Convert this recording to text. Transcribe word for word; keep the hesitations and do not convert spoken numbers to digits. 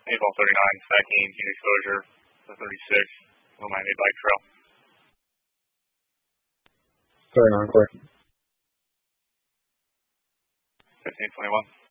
Paintball thirty-nine, Fat Games, Unit Exposure, the thirty-six, Little Miami Bike Trail. Sorry, Encore. fifteen twenty-one.